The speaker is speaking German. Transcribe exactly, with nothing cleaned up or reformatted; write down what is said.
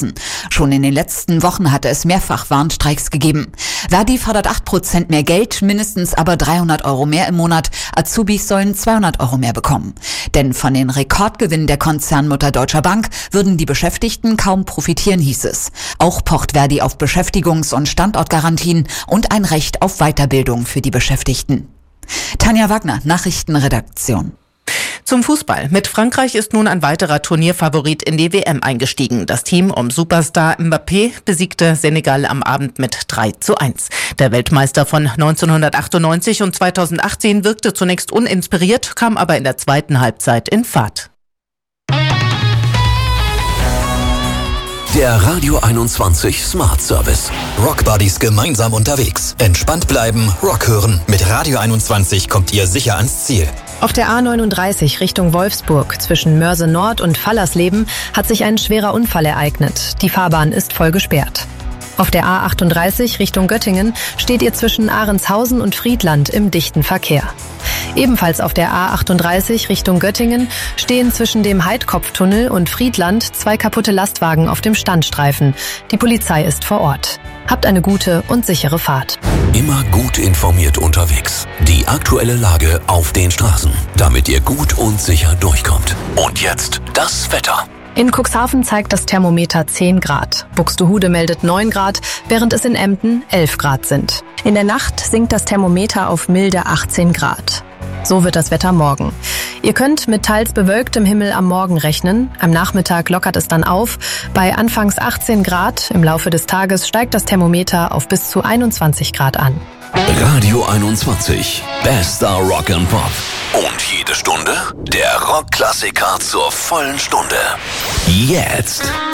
Straßen. Schon in den letzten Wochen hatte es mehrfach Warnstreiks gegeben. Verdi fordert acht Prozent mehr Geld, mindestens aber dreihundert Euro mehr im Monat. Azubis sollen zweihundert Euro mehr bekommen. Denn von den Rekordgewinnen der Konzernmutter Deutscher Bank würden die Beschäftigten kaum profitieren, hieß es. Auch pocht Verdi auf Beschäftigungs- und Standortgarantien und ein Recht auf Weiterbildung für die Beschäftigten. Tanja Wagner, Nachrichtenredaktion. Zum Fußball. Mit Frankreich ist nun ein weiterer Turnierfavorit in die W M eingestiegen. Das Team um Superstar Mbappé besiegte Senegal am Abend mit drei zu eins. Der Weltmeister von neunzehnhundertachtundneunzig und zweitausendachtzehn wirkte zunächst uninspiriert, kam aber in der zweiten Halbzeit in Fahrt. Der Radio einundzwanzig Smart Service. Rock Buddies gemeinsam unterwegs. Entspannt bleiben, Rock hören. Mit Radio einundzwanzig kommt ihr sicher ans Ziel. Auf der A neununddreißig Richtung Wolfsburg zwischen Mörse Nord und Fallersleben hat sich ein schwerer Unfall ereignet. Die Fahrbahn ist voll gesperrt. Auf der A achtunddreißig Richtung Göttingen steht ihr zwischen Ahrenshausen und Friedland im dichten Verkehr. Ebenfalls auf der A achtunddreißig Richtung Göttingen stehen zwischen dem Heidkopftunnel und Friedland zwei kaputte Lastwagen auf dem Standstreifen. Die Polizei ist vor Ort. Habt eine gute und sichere Fahrt. Immer gut informiert unterwegs. Die aktuelle Lage auf den Straßen, damit ihr gut und sicher durchkommt. Und jetzt das Wetter. In Cuxhaven zeigt das Thermometer zehn Grad. Buxtehude meldet neun Grad, während es in Emden elf Grad sind. In der Nacht sinkt das Thermometer auf milde achtzehn Grad. So wird das Wetter morgen. Ihr könnt mit teils bewölktem Himmel am Morgen rechnen. Am Nachmittag lockert es dann auf. Bei anfangs achtzehn Grad im Laufe des Tages steigt das Thermometer auf bis zu einundzwanzig Grad an. Radio einundzwanzig. Bester Rock and Pop. Und jede Stunde der Rockklassiker zur vollen Stunde. Jetzt.